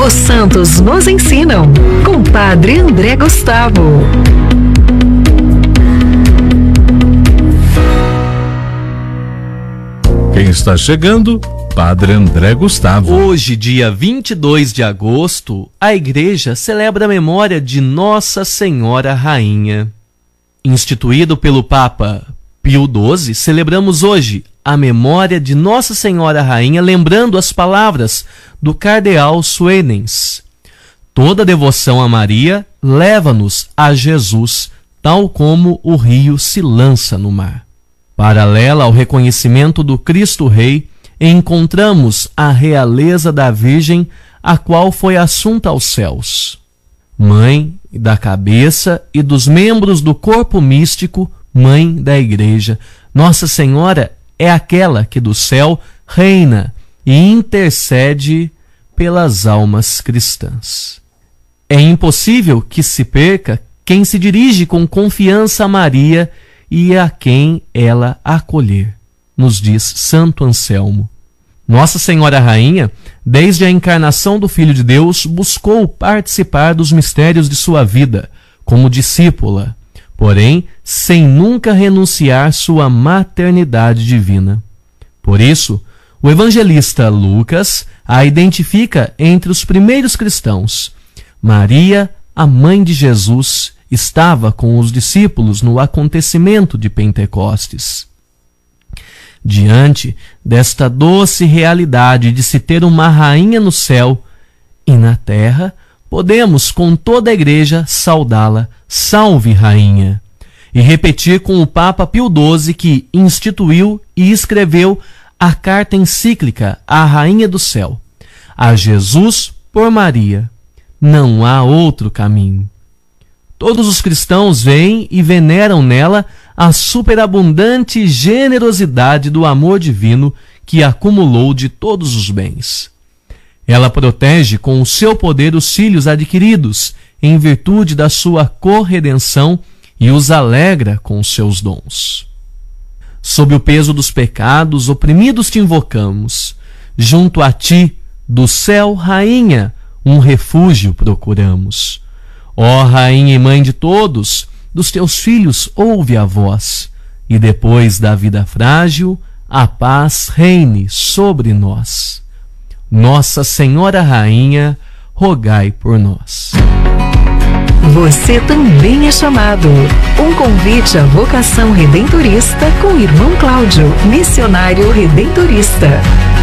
Os santos nos ensinam, com Padre André Gustavo. Quem está chegando? Padre André Gustavo. Hoje, dia 22 de agosto, a Igreja celebra a memória de Nossa Senhora Rainha. Instituído pelo Papa Pio XII, celebramos hoje a memória de Nossa Senhora Rainha, lembrando as palavras do cardeal Suenens. Toda devoção a Maria leva-nos a Jesus, tal como o rio se lança no mar. Paralela ao reconhecimento do Cristo Rei, encontramos a realeza da Virgem, a qual foi assunta aos céus. Mãe da cabeça e dos membros do corpo místico, Mãe da Igreja, Nossa Senhora é aquela que do céu reina e intercede pelas almas cristãs. É impossível que se perca quem se dirige com confiança a Maria e a quem ela acolher, nos diz Santo Anselmo. Nossa Senhora Rainha, desde a encarnação do Filho de Deus, buscou participar dos mistérios de sua vida, como discípula, porém, sem nunca renunciar sua maternidade divina. Por isso, o evangelista Lucas a identifica entre os primeiros cristãos. Maria, a mãe de Jesus, estava com os discípulos no acontecimento de Pentecostes. Diante desta doce realidade de se ter uma rainha no céu e na terra, podemos com toda a Igreja saudá-la, salve Rainha, e repetir com o Papa Pio XII, que instituiu e escreveu a carta encíclica à Rainha do Céu: a Jesus por Maria, não há outro caminho. Todos os cristãos veem e veneram nela a superabundante generosidade do amor divino que acumulou de todos os bens. Ela protege com o seu poder os filhos adquiridos em virtude da sua corredenção e os alegra com os seus dons. Sob o peso dos pecados, oprimidos te invocamos. Junto a ti, do céu, Rainha, um refúgio procuramos. Ó Rainha e Mãe de todos, dos teus filhos ouve a voz, e depois da vida frágil, a paz reine sobre nós. Nossa Senhora Rainha, rogai por nós. Você também é chamado. Um convite à vocação redentorista com o irmão Cláudio, missionário redentorista.